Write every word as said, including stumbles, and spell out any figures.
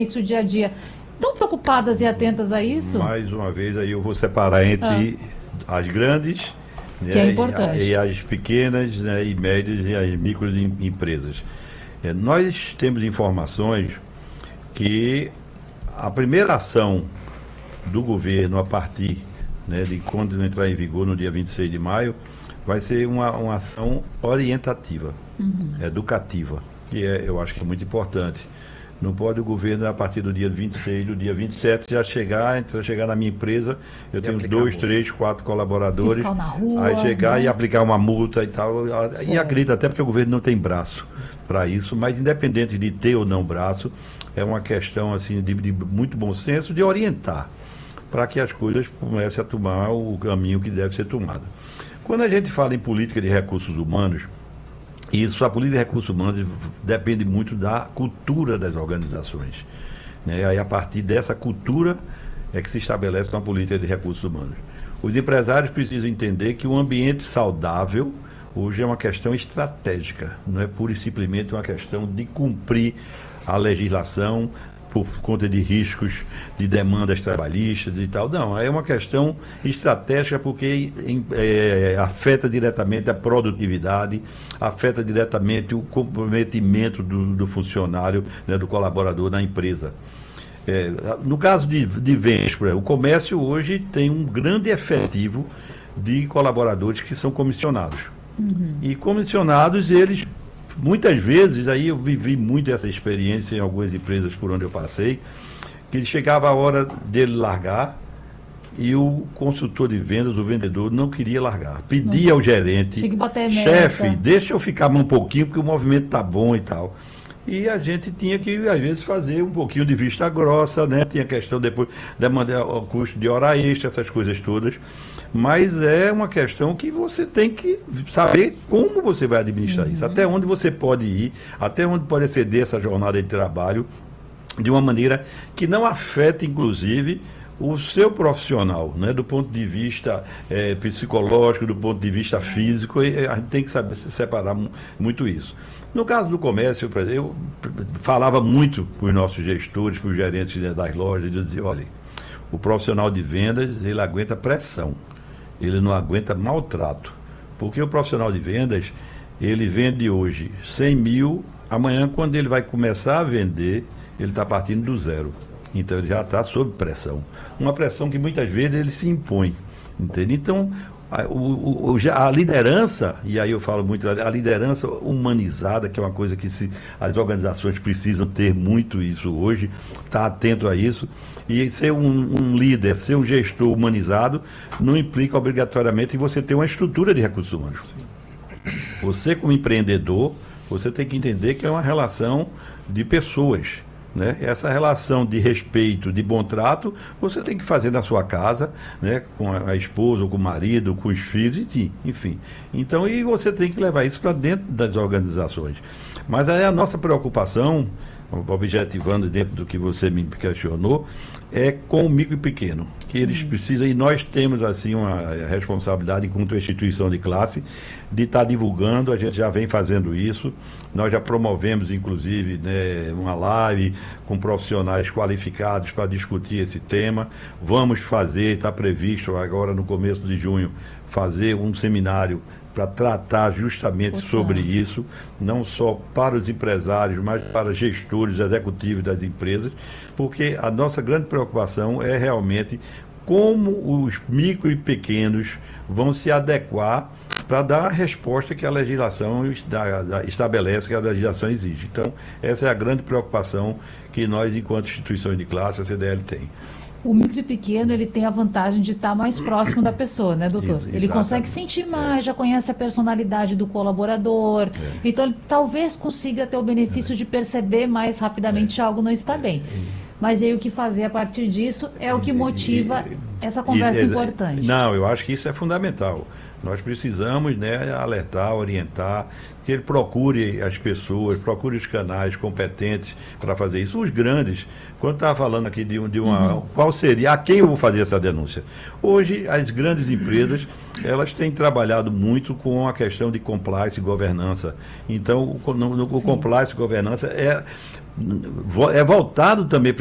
isso dia a dia. Estão preocupadas e atentas a isso? Mais uma vez, aí eu vou separar entre ah. as grandes, que né, é importante. E, e as pequenas, né, e médias e as microempresas. É, nós temos informações que a primeira ação do governo a partir, né, de quando entrar em vigor no dia vinte e seis de maio, vai ser uma, uma ação orientativa, uhum. educativa, que é, eu acho que é muito importante. Não pode o governo, a partir do dia vinte e seis, do dia vinte e sete, já chegar, então chegar na minha empresa, eu e tenho dois, três, quatro colaboradores, na rua, aí chegar, né, e aplicar uma multa e tal. Certo. E acredito, até porque o governo não tem braço para isso, mas independente de ter ou não braço, é uma questão assim de, de muito bom senso, de orientar, para que as coisas comecem a tomar o caminho que deve ser tomado. Quando a gente fala em política de recursos humanos, isso, a política de recursos humanos depende muito da cultura das organizações, né? Aí, a partir dessa cultura é que se estabelece uma política de recursos humanos. Os empresários precisam entender que o ambiente saudável hoje é uma questão estratégica, não é pura e simplesmente uma questão de cumprir a legislação por conta de riscos de demandas trabalhistas e tal. Não, é uma questão estratégica porque é, afeta diretamente a produtividade, afeta diretamente o comprometimento do, do funcionário, né, do colaborador na empresa. É, no caso de, de vendas, por exemplo, o comércio hoje tem um grande efetivo de colaboradores que são comissionados. Uhum. E comissionados, eles... Muitas vezes, aí eu vivi muito essa experiência em algumas empresas por onde eu passei, que chegava a hora dele largar e o consultor de vendas, o vendedor, não queria largar. Pedia ao gerente, chefe, deixa eu ficar um pouquinho porque o movimento está bom e tal. E a gente tinha que, às vezes, fazer um pouquinho de vista grossa, né? Tinha questão depois de mandar o custo de hora extra, essas coisas todas. Mas é uma questão que você tem que saber como você vai administrar uhum. isso, até onde você pode ir, até onde pode exceder essa jornada de trabalho, de uma maneira que não afete, inclusive, o seu profissional, né? Do ponto de vista é, psicológico, do ponto de vista físico, e a gente tem que saber separar muito isso. No caso do comércio, eu falava muito para os nossos gestores, para os gerentes das lojas, eu dizia, olha, o profissional de vendas, ele aguenta pressão. Ele não aguenta maltrato, porque o profissional de vendas, ele vende hoje cem mil, amanhã quando ele vai começar a vender, ele está partindo do zero, então ele já está sob pressão, uma pressão que muitas vezes ele se impõe, entende? Então, a, o, o, a liderança, e aí eu falo muito, a liderança humanizada, que é uma coisa que se, as organizações precisam ter muito isso hoje, estar atento a isso. E ser um, um líder, ser um gestor humanizado, não implica obrigatoriamente você ter uma estrutura de recursos humanos. Sim. Você, como empreendedor, você tem que entender que é uma relação de pessoas, né? Essa relação de respeito, de bom trato, você tem que fazer na sua casa, né? Com a esposa, ou com o marido, com os filhos, enfim. Então, e você tem que levar isso para dentro das organizações. Mas aí a nossa preocupação, objetivando dentro do que você me questionou, é com o micro e pequeno, que eles precisam, e nós temos assim uma responsabilidade enquanto instituição de classe, de estar divulgando, a gente já vem fazendo isso, nós já promovemos inclusive, né, uma live com profissionais qualificados para discutir esse tema, vamos fazer, está previsto agora no começo de junho, fazer um seminário para tratar justamente Poxa. sobre isso, não só para os empresários, mas para gestores executivos das empresas, porque a nossa grande preocupação é realmente como os micro e pequenos vão se adequar para dar a resposta que a legislação estabelece, que a legislação exige. Então, essa é a grande preocupação que nós, enquanto instituições de classe, a C D L tem. O micro e pequeno, ele tem a vantagem de estar mais próximo da pessoa, né, doutor? Ex- ele consegue sentir mais, é. já conhece a personalidade do colaborador, é. então ele talvez consiga ter o benefício é. de perceber mais rapidamente se é. algo não está bem. Mas aí o que fazer a partir disso é o que motiva e, essa conversa e, importante. Não, eu acho que isso é fundamental. Nós precisamos, né, alertar, orientar, que ele procure as pessoas, procure os canais competentes para fazer isso. Os grandes, quando estava falando aqui de, de uma... Uhum. Qual seria, a quem eu vou fazer essa denúncia? Hoje, as grandes empresas, elas têm trabalhado muito com a questão de compliance e governança. Então, o, no, o compliance e governança é é voltado também